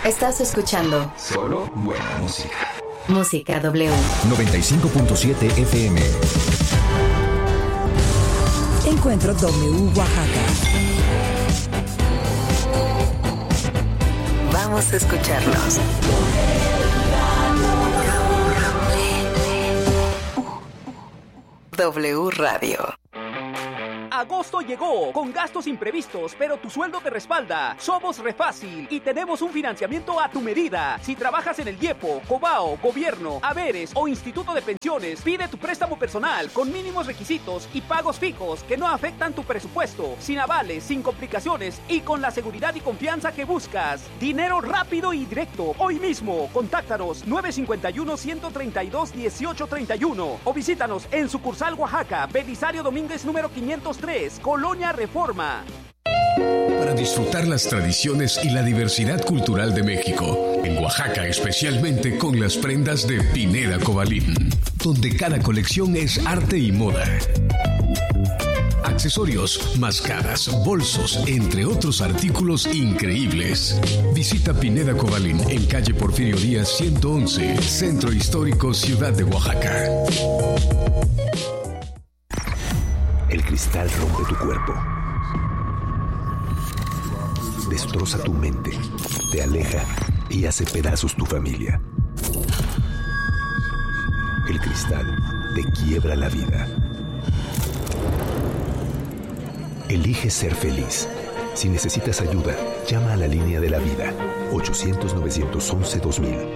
Estás escuchando solo buena música. Música W 95.7 FM. Encuentro W Oaxaca. Vamos a escucharlos. W Radio. Agosto llegó con gastos imprevistos, pero tu sueldo te respalda. Somos Refácil y tenemos un financiamiento a tu medida. Si trabajas en el IEPO, Cobao, Gobierno, Haberes o Instituto de Pensiones, pide tu préstamo personal con mínimos requisitos y pagos fijos que no afectan tu presupuesto, sin avales, sin complicaciones y con la seguridad y confianza que buscas. Dinero rápido y directo. Hoy mismo, contáctanos 951-132-1831 o visítanos en sucursal Oaxaca, Belisario Domínguez número 503, Colonia Reforma. Para disfrutar las tradiciones y la diversidad cultural de México, en Oaxaca especialmente con las prendas de Pineda Cobalín, donde cada colección es arte y moda. Accesorios, máscaras, bolsos, entre otros artículos increíbles. Visita Pineda Cobalín en calle Porfirio Díaz 111, Centro Histórico, Ciudad de Oaxaca. El cristal rompe tu cuerpo, destroza tu mente, te aleja y hace pedazos tu familia. El cristal te quiebra la vida. Elige ser feliz. Si necesitas ayuda, llama a la línea de la vida, 800-911-2000.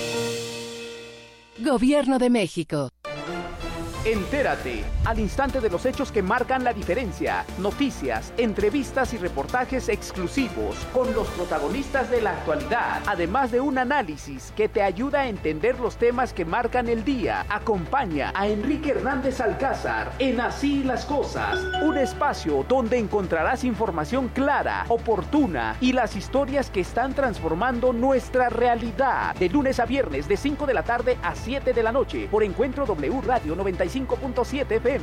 Gobierno de México. Entérate al instante de los hechos que marcan la diferencia. Noticias, entrevistas y reportajes exclusivos con los protagonistas de la actualidad, además de un análisis que te ayuda a entender los temas que marcan el día. Acompaña a Enrique Hernández Alcázar en Así las Cosas, un espacio donde encontrarás información clara, oportuna y las historias que están transformando nuestra realidad. De lunes a viernes de 5 de la tarde a 7 de la noche por Encuentro W Radio 95.7 FM.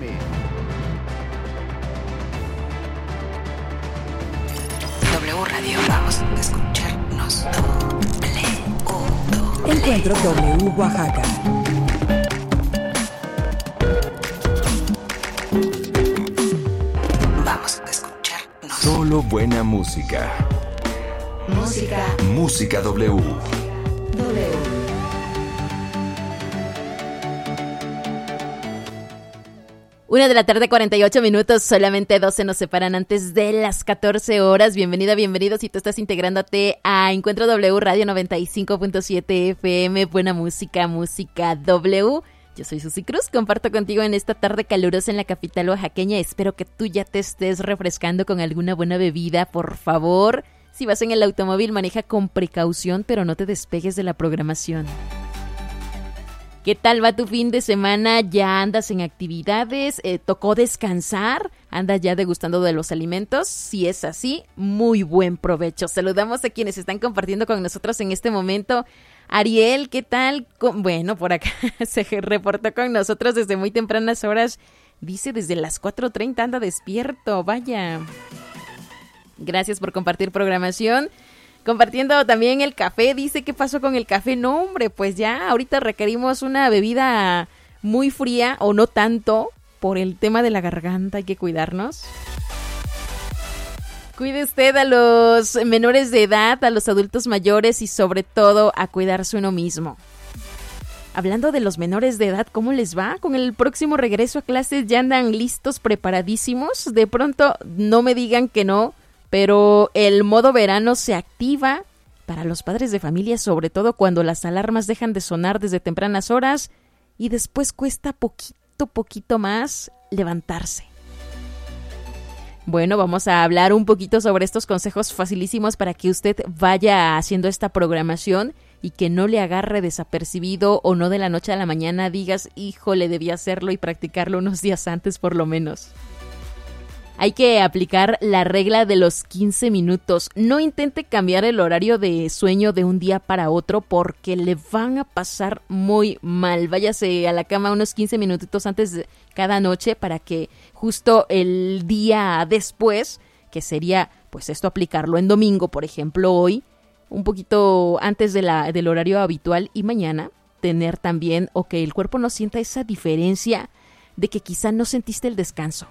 W Radio, vamos a escucharnos. Encuentro W Oaxaca. Vamos a escucharnos. Solo buena música. Música W. 1 de la tarde, 48 minutos, solamente 12 nos separan antes de las 14 horas. Bienvenida, bienvenido si tú estás integrándote a Encuentro W Radio 95.7 FM, buena música, música W. Yo soy Susi Cruz, comparto contigo en esta tarde calurosa en la capital oaxaqueña. Espero que tú ya te estés refrescando con alguna buena bebida, por favor. Si vas en el automóvil, maneja con precaución, pero no te despegues de la programación. ¿Qué tal va tu fin de semana? ¿Ya andas en actividades? ¿Tocó descansar? ¿Andas ya degustando de los alimentos? Si es así, muy buen provecho. Saludamos a quienes están compartiendo con nosotros en este momento. Ariel, ¿qué tal? Bueno, por acá se reportó con nosotros desde muy tempranas horas. Dice desde las 4:30 anda despierto, vaya. Gracias por compartir programación. Compartiendo también el café, dice, ¿qué pasó con el café? No, hombre, pues ya ahorita requerimos una bebida muy fría o no tanto por el tema de la garganta, hay que cuidarnos. Cuide usted a los menores de edad, a los adultos mayores y sobre todo a cuidarse uno mismo. Hablando de los menores de edad, ¿cómo les va? Con el próximo regreso a clases ya andan listos, preparadísimos. De pronto no me digan que no, pero el modo verano se activa para los padres de familia, sobre todo cuando las alarmas dejan de sonar desde tempranas horas y después cuesta poquito más levantarse. Bueno, vamos a hablar un poquito sobre estos consejos facilísimos para que usted vaya haciendo esta programación y que no le agarre desapercibido o no de la noche a la mañana digas, híjole, debí hacerlo y practicarlo unos días antes por lo menos. Hay que aplicar la regla de los 15 minutos. No intente cambiar el horario de sueño de un día para otro porque le van a pasar muy mal. Váyase a la cama unos 15 minutitos antes de cada noche para que justo el día después, que sería pues esto aplicarlo en domingo, por ejemplo hoy, un poquito antes del horario habitual y mañana tener también o que el cuerpo no sienta esa diferencia de que quizá no sentiste el descanso.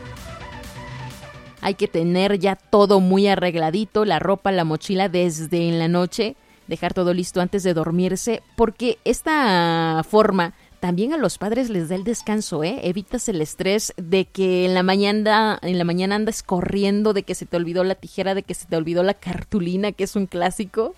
Hay que tener ya todo muy arregladito, la ropa, la mochila desde en la noche, dejar todo listo antes de dormirse, porque esta forma también a los padres les da el descanso, evitas el estrés de que en la mañana andas corriendo, de que se te olvidó la tijera, de que se te olvidó la cartulina, que es un clásico.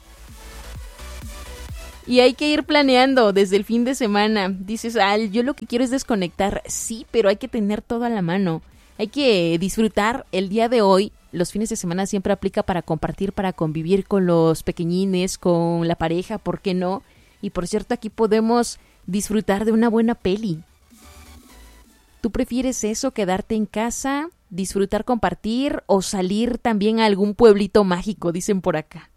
Y hay que ir planeando desde el fin de semana. Dices, yo lo que quiero es desconectar. Sí, pero hay que tener todo a la mano. Hay que disfrutar el día de hoy. Los fines de semana siempre aplica para compartir, para convivir con los pequeñines, con la pareja, ¿por qué no? Y por cierto, aquí podemos disfrutar de una buena peli. ¿Tú prefieres eso, quedarte en casa, disfrutar, compartir o salir también a algún pueblito mágico, dicen por acá?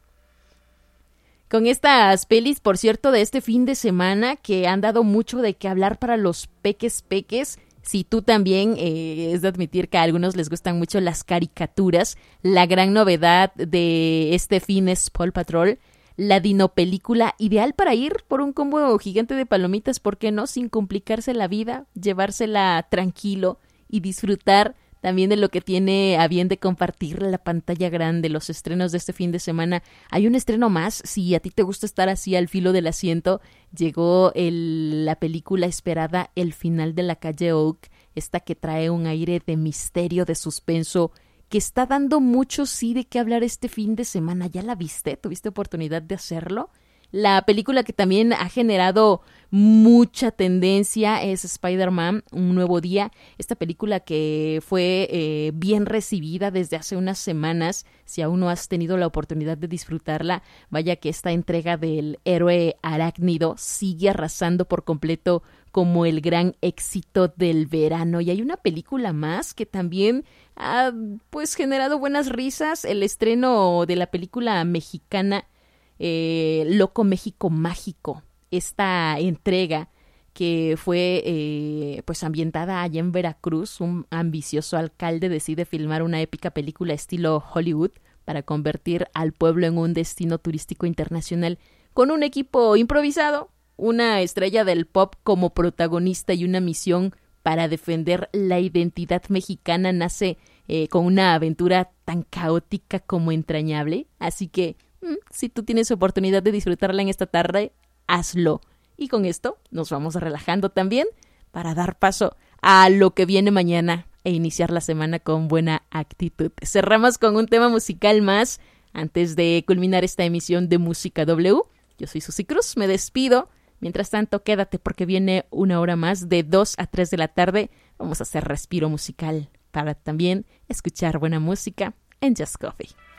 Con estas pelis, por cierto, de este fin de semana que han dado mucho de qué hablar para los peques, si tú también, es de admitir que a algunos les gustan mucho las caricaturas, la gran novedad de este fin es Paw Patrol, la dinopelícula ideal para ir por un combo gigante de palomitas, ¿por qué no? Sin complicarse la vida, llevársela tranquilo y disfrutar también de lo que tiene a bien de compartir la pantalla grande, los estrenos de este fin de semana. Hay un estreno más, si a ti te gusta estar así al filo del asiento, llegó la película esperada El final de la calle Oak, esta que trae un aire de misterio, de suspenso, que está dando mucho sí de qué hablar este fin de semana. ¿Ya la viste? ¿Tuviste oportunidad de hacerlo? La película que también ha generado mucha tendencia es Spider-Man, Un Nuevo Día. Esta película que fue bien recibida desde hace unas semanas. Si aún no has tenido la oportunidad de disfrutarla, vaya que esta entrega del héroe arácnido sigue arrasando por completo como el gran éxito del verano. Y hay una película más que también ha pues generado buenas risas. El estreno de la película mexicana Loco México Mágico, esta entrega que fue pues ambientada allá en Veracruz. Un ambicioso alcalde decide filmar una épica película estilo Hollywood para convertir al pueblo en un destino turístico internacional con un equipo improvisado, una estrella del pop como protagonista y una misión para defender la identidad mexicana. Nace con una aventura tan caótica como entrañable, así que si tú tienes oportunidad de disfrutarla en esta tarde, hazlo. Y con esto nos vamos relajando también para dar paso a lo que viene mañana e iniciar la semana con buena actitud. Cerramos con un tema musical más antes de culminar esta emisión de Música W. Yo soy Susi Cruz, me despido. Mientras tanto, quédate porque viene una hora más de 2 a 3 de la tarde. Vamos a hacer respiro musical para también escuchar buena música en Just Coffee.